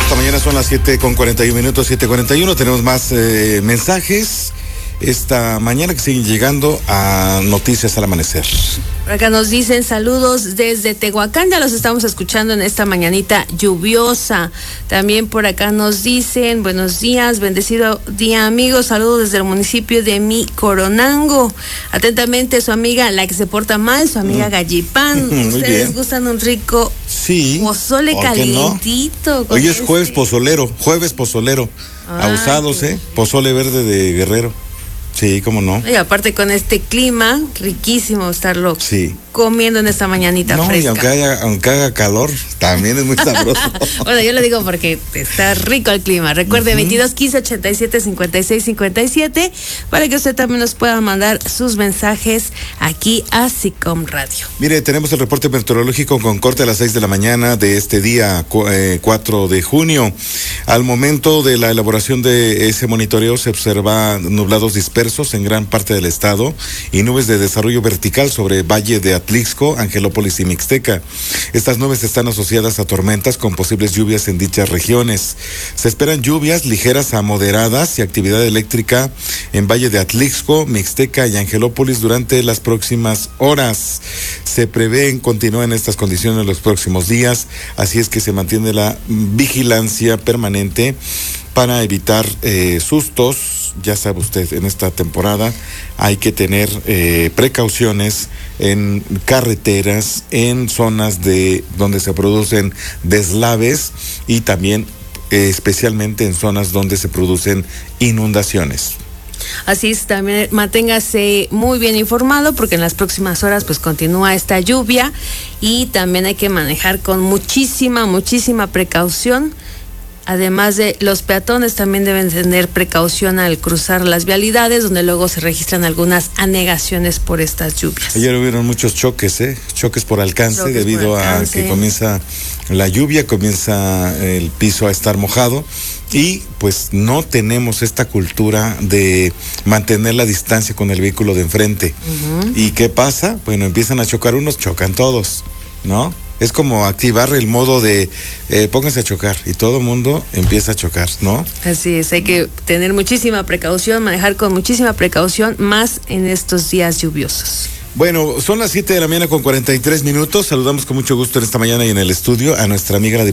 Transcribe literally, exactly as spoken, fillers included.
Esta mañana son las siete con cuarenta y uno minutos, siete cuarenta y uno. Tenemos más eh, mensajes esta mañana que siguen llegando a Noticias al Amanecer. Por acá nos dicen saludos desde Tehuacán, ya los estamos escuchando en esta mañanita lluviosa. También por acá nos dicen buenos días, bendecido día amigos, saludos desde el municipio de Mi Coronango. Atentamente su amiga, la que se porta mal, su amiga Gallipán. ¿Ustedes bien gustan un rico sí, pozole calientito? No? Hoy es jueves este? pozolero, jueves pozolero. Ay, abusados, ¿eh? Pozole verde de Guerrero. Sí, cómo no. Y aparte con este clima, riquísimo estarlo sí. comiendo en esta mañanita no, fresca. Y aunque, haya, aunque haga calor, también es muy sabroso. Bueno, yo lo digo porque está rico el clima. Recuerde, uh-huh. veintidós quince ochenta y siete cincuenta y seis cincuenta y siete para que usted también nos pueda mandar sus mensajes aquí a SICOM Radio. Mire, tenemos el reporte meteorológico con corte a las seis de la mañana de este día eh, cuatro de junio. Al momento de la elaboración de ese monitoreo se observa nublados dispersos en gran parte del estado y nubes de desarrollo vertical sobre Valle de Atlixco, Angelópolis y Mixteca. Estas nubes están asociadas a tormentas con posibles lluvias en dichas regiones. Se esperan lluvias ligeras a moderadas y actividad eléctrica en Valle de Atlixco, Mixteca y Angelópolis durante las próximas horas. Se prevén continuar en estas condiciones en los próximos días, así es que se mantiene la vigilancia permanente para evitar eh, sustos. Ya sabe usted, en esta temporada hay que tener eh, precauciones en carreteras, en zonas de donde se producen deslaves y también eh, especialmente en zonas donde se producen inundaciones. Así es, también manténgase muy bien informado porque en las próximas horas pues continúa esta lluvia y también hay que manejar con muchísima, muchísima precaución. Además de los peatones también deben tener precaución al cruzar las vialidades donde luego se registran algunas anegaciones por estas lluvias. Ayer hubieron muchos choques, ¿eh? Choques por alcance choques debido por alcance. a que comienza la lluvia, comienza el piso a estar mojado y pues no tenemos esta cultura de mantener la distancia con el vehículo de enfrente. Uh-huh. ¿Y qué pasa? Bueno, empiezan a chocar unos, chocan todos, ¿no? Es como activar el modo de eh, pónganse a chocar y todo el mundo empieza a chocar, ¿no? Así es, hay que tener muchísima precaución, manejar con muchísima precaución, más en estos días lluviosos. Bueno, son las siete de la mañana con cuarenta y tres minutos. Saludamos con mucho gusto en esta mañana y en el estudio a nuestra amiga la